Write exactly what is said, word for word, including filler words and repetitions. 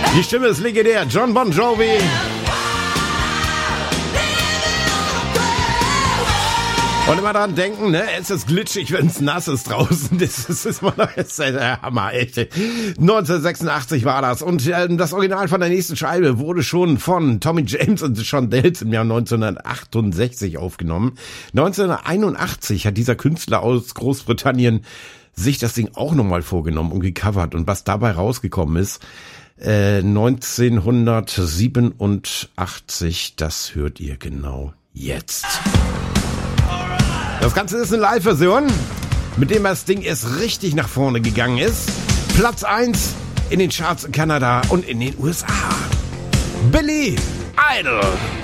Die Stimme ist legendär, John Bon Jovi. Und immer dran denken, ne, es ist glitschig, wenn es nass ist draußen. Das ist, ist immer noch das ist der Hammer, echt. neunzehnhundertsechsundachtzig war das. Und äh, das Original von der nächsten Scheibe wurde schon von Tommy James und Sean Dells im Jahr neunzehnhundertachtundsechzig aufgenommen. neunzehnhunderteinundachtzig hat dieser Künstler aus Großbritannien sich das Ding auch nochmal vorgenommen und gecovert. Und was dabei rausgekommen ist, äh, neunzehnhundertsiebenundachtzig, das hört ihr genau jetzt. Das Ganze ist eine Live-Version, mit dem das Ding erst richtig nach vorne gegangen ist. Platz eins in den Charts in Kanada und in den U S A. Billy Idol.